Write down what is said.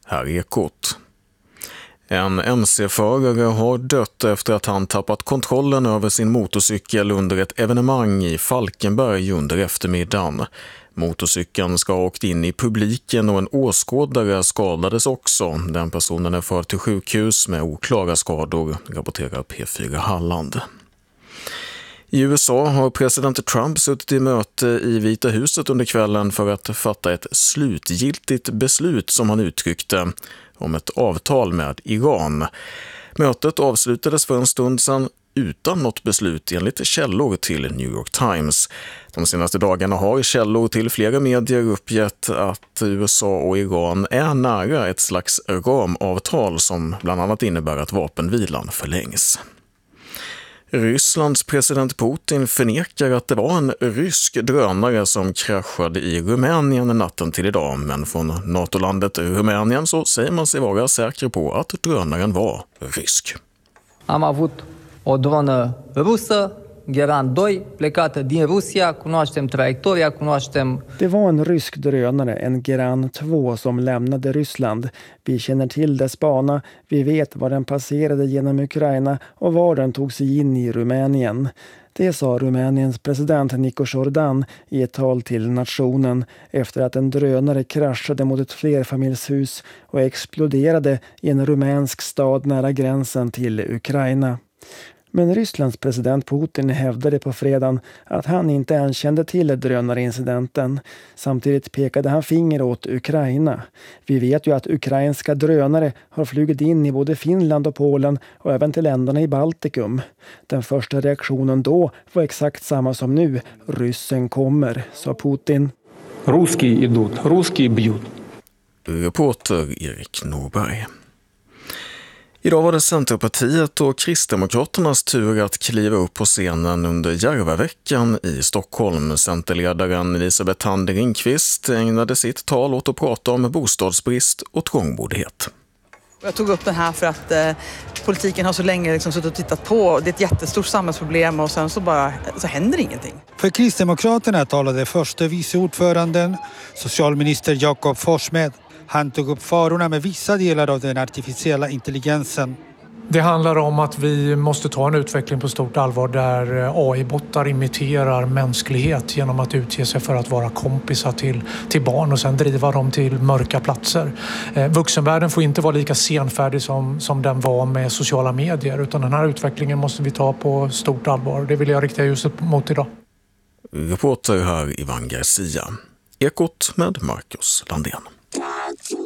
här är Ekot. En MC-förare har dött efter att han tappat kontrollen över sin motorcykel under ett evenemang i Falkenberg under eftermiddagen. Motorcykeln ska ha åkt in i publiken och en åskådare skadades också. Den personen är förd till sjukhus med oklara skador, rapporterar P4 Halland. I USA har president Trump suttit i möte i Vita huset under kvällen för att fatta ett slutgiltigt beslut, som han uttryckte, om ett avtal med Iran. Mötet avslutades för en stund sedan utan något beslut enligt källor till New York Times. De senaste dagarna har källor till flera medier uppgett att USA och Iran är nära ett slags ramavtal som bland annat innebär att vapenvilan förlängs. Rysslands president Putin förnekar att det var en rysk drönare som kraschade i Rumänien natten till idag, men från NATO-landet Rumänien så säger man sig vara säker på att drönaren var rysk. Am avut o dronă rusă, Geran 2, plecată din Rusia, cunoaștem traiectoria, cunoaștem... Det var en rysk drönare, en Geran 2, som lämnade Ryssland. Vi känner till dess bana, vi vet var den passerade genom Ukraina och var den tog sig in i Rumänien. Det sa Rumäniens president Nico Jordan i ett tal till nationen efter att en drönare kraschade mot ett flerfamiljshus och exploderade i en rumänsk stad nära gränsen till Ukraina. Men Rysslands president Putin hävdade på fredagen att han inte ens kände till drönarincidenten. Samtidigt pekade han finger åt Ukraina. Vi vet ju att ukrainska drönare har flugit in i både Finland och Polen och även till länderna i Baltikum. Den första reaktionen då var exakt samma som nu. Ryssen kommer, sa Putin. Русские идут, русские бьют. Reporter Erik Norberg. Idag var det Centerpartiet och Kristdemokraternas tur att kliva upp på scenen under Järvaveckan i Stockholm. Centerledaren Elisabeth Thand Ringqvist ägnade sitt tal åt att prata om bostadsbrist och trångboddhet. Jag tog upp den här för att politiken har så länge suttit och tittat på. Det är ett jättestort samhällsproblem och sen så händer ingenting. För Kristdemokraterna talade förste vice ordföranden, socialminister Jakob Forssmed. Han tog upp farorna med vissa delar av den artificiella intelligensen. Det handlar om att vi måste ta en utveckling på stort allvar där AI-bottar imiterar mänsklighet genom att utge sig för att vara kompisar till barn och sen driva dem till mörka platser. Vuxenvärlden får inte vara lika senfärdig som den var med sociala medier, utan den här utvecklingen måste vi ta på stort allvar. Det vill jag rikta ljuset mot idag. Reporter här Ivan Garcia. Ekot med Marcus Landén.